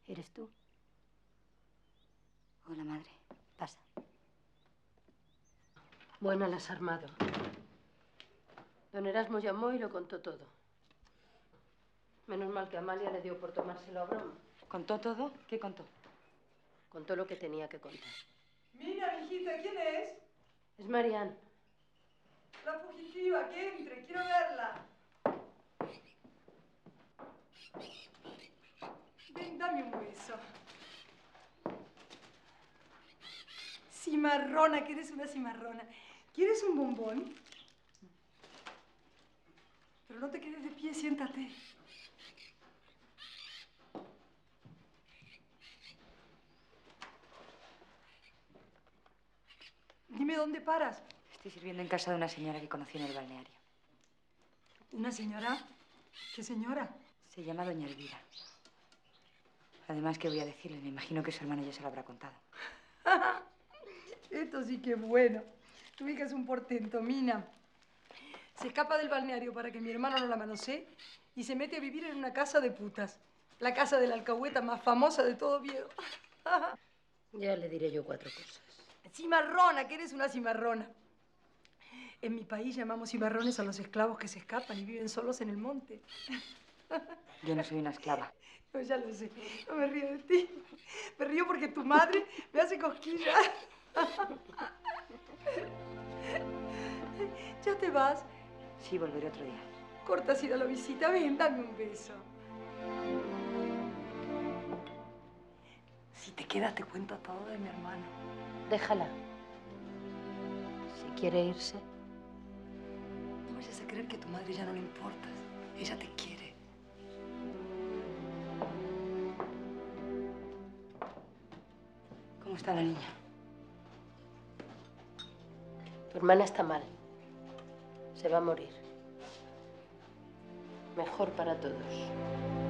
¿Eres tú? Hola, madre. Pasa. Buena la has armado. Don Erasmo llamó y lo contó todo. Menos mal que Amalia le dio por tomárselo a broma. ¿Contó todo? ¿Qué contó? Contó lo que tenía que contar. Mira, mijita, ¿quién es? Es Marianne. La fugitiva, que entre, quiero verla. Ven, dame un beso. Cimarrona, que eres una cimarrona. ¿Quieres un bombón? Pero no te quedes de pie, siéntate. Dime dónde paras. Estoy sirviendo en casa de una señora que conocí en el balneario. ¿Una señora? ¿Qué señora? Se llama doña Elvira. Además, ¿qué voy a decirle? Me imagino que su hermano ya se lo habrá contado. Esto sí que es bueno. Tu hija es un portento, Mina. Se escapa del balneario para que mi hermano no la manosee y se mete a vivir en una casa de putas. La casa de la alcahueta más famosa de todo Oviedo. Ya le diré yo 4 cosas. Cimarrona, que eres una cimarrona. En mi país llamamos cimarrones a los esclavos que se escapan y viven solos en el monte. Yo no soy una esclava. No, ya lo sé. No me río de ti. Me río porque tu madre me hace cosquillas. ¿Ya te vas? Sí, volveré otro día. Corta has ido a la visita. Ven, dame un beso. Si te quedas, te cuento todo de mi hermano. Déjala. Si quiere irse. No vayas a creer que a tu madre ya no le importas. Ella te quiere. ¿Cómo está la niña? Tu hermana está mal. Se va a morir. Mejor para todos.